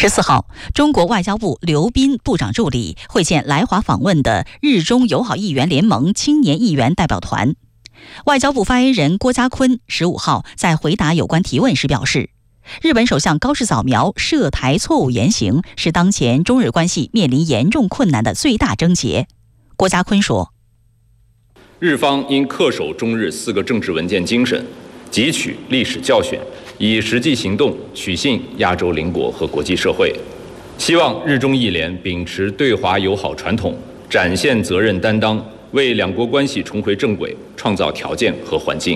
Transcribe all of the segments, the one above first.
14号，中国外交部刘斌部长助理会见来华访问的日中友好议员联盟青年议员代表团。外交部发言人郭家坤15号在回答有关提问时表示，日本首相高市早苗涉台错误言行是当前中日关系面临严重困难的最大症结。郭家坤说， 日方应恪守中日4个政治文件精神，汲取历史教训，以实际行动取信亚洲邻国和国际社会。希望日中议联秉持对华友好传统，展现责任担当，为两国关系重回正轨创造条件和环境。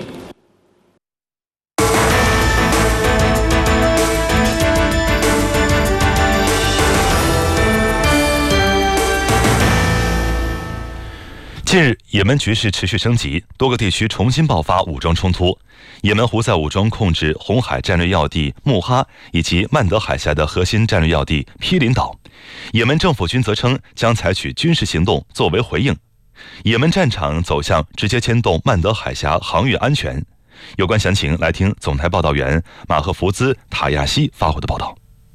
近日，也门局势持续升级，多个地区重新爆发武装冲突。也门胡塞武装控制红海战略要地穆哈以及曼德海峡的核心战略要地毗邻岛。也门政府军则称将采取军事行动作为回应。也门战场走向直接牵动曼德海峡航运安全。有关详情，来听总台报道员马赫福兹塔亚西发回的报道。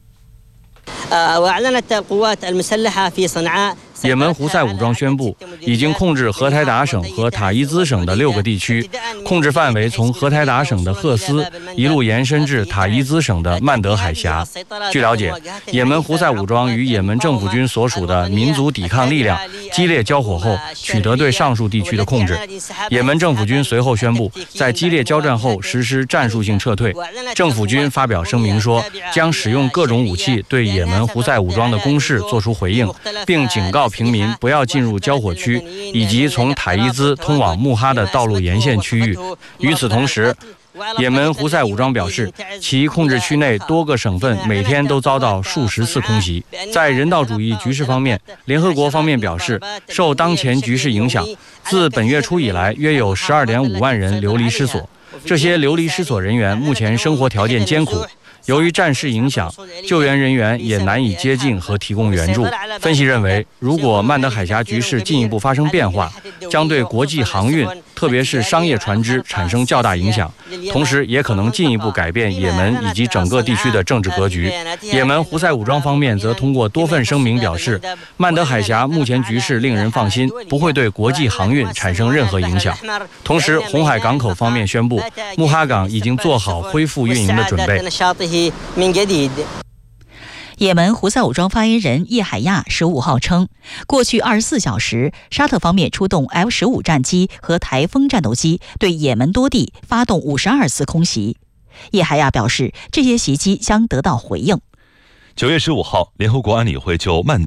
也门胡塞武装宣布，已经控制荷台达省和塔伊兹省的6个地区，控制范围从荷台达省的赫斯一路延伸至塔伊兹省的曼德海峡。据了解，也门胡塞武装与也门政府军所属的民族抵抗力量激烈交火后，取得对上述地区的控制。也门政府军随后宣布，在激烈交战后实施战术性撤退。政府军发表声明说，将使用各种武器对也门胡塞武装的攻势作出回应，并警告平民不要进入交火区以及从塔伊兹通往穆哈的道路沿线区域。与此同时，也门胡塞武装表示，其控制区内多个省份每天都遭到数十次空袭。在人道主义局势方面，联合国方面表示，受当前局势影响，自本月初以来，约有12.5万人流离失所。这些流离失所人员目前生活条件艰苦。由于战事影响，救援人员也难以接近和提供援助。分析认为，如果曼德海峡局势进一步发生变化，将对国际航运，特别是商业船只产生较大影响，同时也可能进一步改变也门以及整个地区的政治格局。也门胡塞武装方面则通过多份声明表示，曼德海峡目前局势令人放心，不会对国际航运产生任何影响。同时，红海港口方面宣布，穆哈港已经做好恢复运营的准备。 也门胡塞武装发言人叶海亚15号称，过去24小时，沙特方面出动 F-15战机和台风战斗机对也门多地发动52次空袭。叶海亚表示，这些袭击将得到回应。 9月15号，联合国安理会就曼